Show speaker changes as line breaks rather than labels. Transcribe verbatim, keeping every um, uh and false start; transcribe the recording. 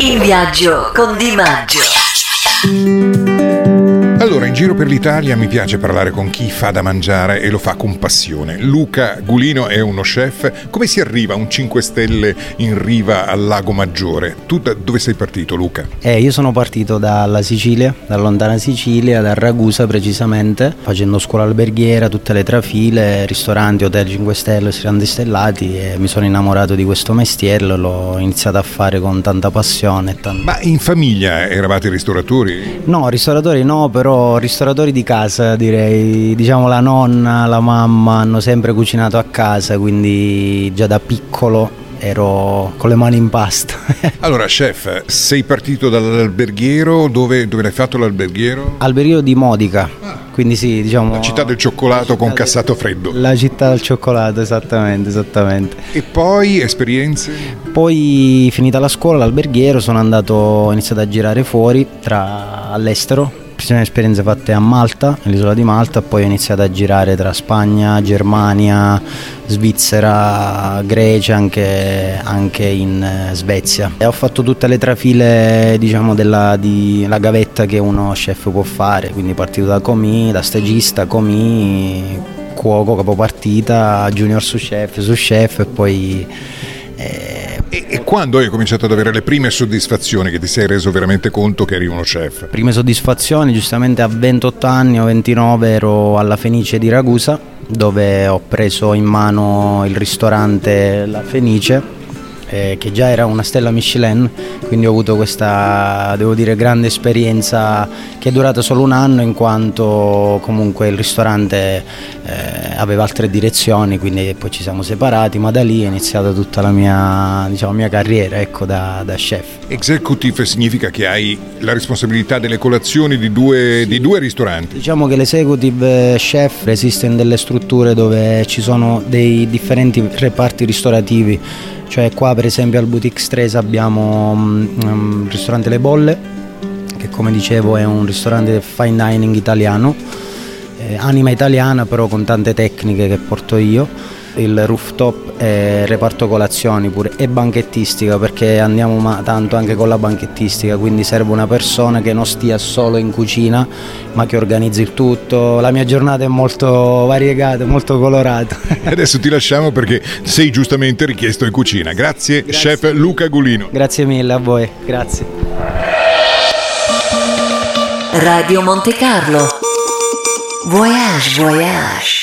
In viaggio con Di Maggio.
Allora, in giro per l'Italia mi piace parlare con chi fa da mangiare e lo fa con passione. Luca Gulino è uno chef. Come si arriva a un cinque stelle in riva al Lago Maggiore? Tu da dove sei partito, Luca?
Eh, io sono partito dalla Sicilia, da lontana Sicilia, da Ragusa precisamente, facendo scuola alberghiera, tutte le trafile, ristoranti, hotel cinque stelle, ristoranti stellati, e mi sono innamorato di questo mestiere, l'ho iniziato a fare con tanta passione. Tanta...
Ma in famiglia eravate ristoratori?
No, ristoratori no, però ristoratori di casa, direi. Diciamo la nonna, la mamma hanno sempre cucinato a casa, quindi già da piccolo ero con le mani in pasta.
Allora, chef, sei partito dall'alberghiero, dove, dove l'hai fatto l'alberghiero?
Alberghiero di Modica, ah. Quindi sì, diciamo...
La città del cioccolato con cassato freddo.
La città del cioccolato, esattamente, esattamente.
E poi esperienze?
Poi, finita la scuola, l'alberghiero, sono andato, ho iniziato a girare fuori, tra all'estero. Sono esperienze fatte a Malta, nell'isola di Malta, poi ho iniziato a girare tra Spagna, Germania, Svizzera, Grecia, anche, anche in Svezia. E ho fatto tutte le trafile, diciamo, della di, la gavetta che uno chef può fare, quindi partito da commis, da stagista, commis, cuoco, capopartita, junior sous chef, sous chef e poi... Eh,
E, e quando hai cominciato ad avere le prime soddisfazioni, che ti sei reso veramente conto che eri uno chef?
Prime soddisfazioni, giustamente a ventotto anni o ventinove ero alla Fenice di Ragusa, dove ho preso in mano il ristorante La Fenice, eh, che già era una stella Michelin, quindi ho avuto questa, devo dire, grande esperienza che è durata solo un anno, in quanto comunque il ristorante eh, aveva altre direzioni, quindi poi ci siamo separati, ma da lì è iniziata tutta la mia, diciamo, mia carriera, ecco, da, da chef.
Executive significa che hai la responsabilità delle colazioni di due, di due ristoranti.
Diciamo che l'executive chef esiste in delle strutture dove ci sono dei differenti reparti ristorativi, cioè qua per esempio al Boutique Stresa abbiamo um, il ristorante Le Bolle, che come dicevo è un ristorante fine dining italiano, eh, anima italiana però con tante tecniche che porto io. Il rooftop è reparto colazioni pure e banchettistica, perché andiamo ma tanto anche con la banchettistica, quindi serve una persona che non stia solo in cucina ma che organizzi il tutto. La mia giornata è molto variegata, molto colorata.
Adesso ti lasciamo perché sei giustamente richiesto in cucina. Grazie, Grazie. Chef Luca Gulino.
Grazie mille a voi, grazie.
Radio Monte Carlo. Voyage, voyage.